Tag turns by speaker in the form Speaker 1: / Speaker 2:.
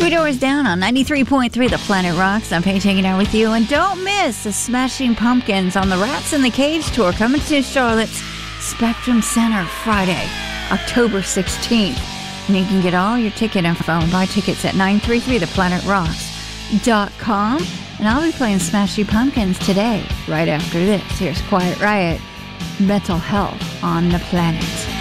Speaker 1: Two doors down on 93.3 The Planet Rocks. I'm Paige hanging out with you. And don't miss the Smashing Pumpkins on the Rats in the Cage tour coming to Charlotte's Spectrum Center Friday, October 16th. And you can get all your ticket info and buy tickets at 933theplanetRocks.com. And I'll be playing Smashing Pumpkins today, right after this. Here's Quiet Riot, Mental Health on the Planet.